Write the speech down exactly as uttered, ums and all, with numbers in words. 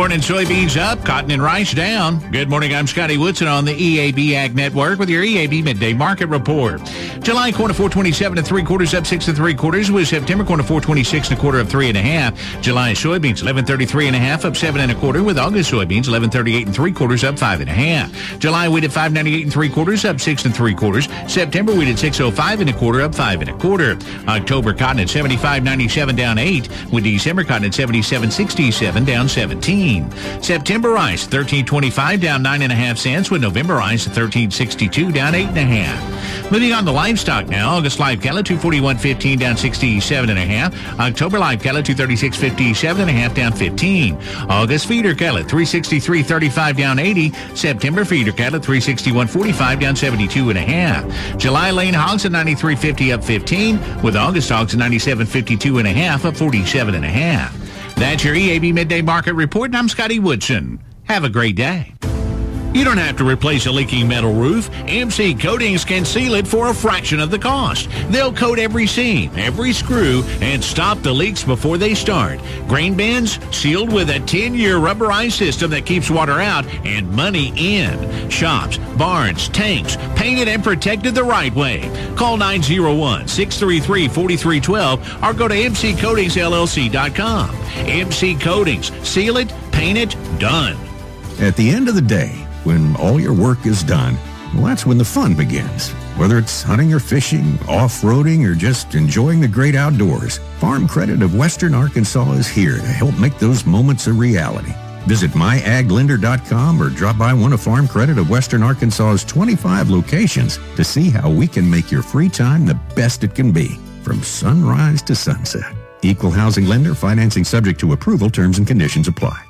Corn and soybeans up, cotton and rice down. Good morning, I'm Scotty Woodson on the E A B Ag Network with your E A B Midday Market Report. July corn at four twenty-seven and three quarters, up six and three quarters, with September corn at four twenty-six and a quarter, up three and a half. July soybeans eleven thirty-three and a half, up seven and a quarter, with August soybeans eleven thirty-eight and three quarters, up five and a half. July wheat at five ninety-eight and three quarters, up six and three quarters. September wheat at six oh five and a quarter, up five and a quarter. October cotton at seventy-five ninety-seven, down eight, with December cotton at seventy-seven sixty-seven, down seventeen. September rice thirteen twenty-five, down nine and a half cents, with November rice at thirteen sixty-two, down eight and a half. Moving on to livestock now. August live cattle two forty-one fifteen, down sixty-seven and a half. October live cattle two thirty-six fifty-seven and a half, down fifteen. August feeder cattle three sixty-three thirty-five, down eighty. September feeder cattle three sixty-one forty-five, down seventy-two and a half. July lane hogs at ninety-three fifty, up fifteen, with August hogs at ninety-seven fifty-two and a half, up forty-seven and a half. That's your E A B Midday Market Report, and I'm Scotty Woodson. Have a great day. You don't have to replace a leaking metal roof. M C Coatings can seal it for a fraction of the cost. They'll coat every seam, every screw, and stop the leaks before they start. Grain bins sealed with a ten-year rubberized system that keeps water out and money in. Shops, barns, tanks, painted and protected the right way. Call nine oh one, six three three, four three one two or go to m c coatings l l c dot com. M C Coatings. Seal it, paint it, done. At the end of the day, when all your work is done, well, that's when the fun begins. Whether it's hunting or fishing, off-roading, or just enjoying the great outdoors, Farm Credit of Western Arkansas is here to help make those moments a reality. Visit my ag lender dot com or drop by one of Farm Credit of Western Arkansas's twenty-five locations to see how we can make your free time the best it can be, from sunrise to sunset. Equal housing lender, financing subject to approval, terms and conditions apply.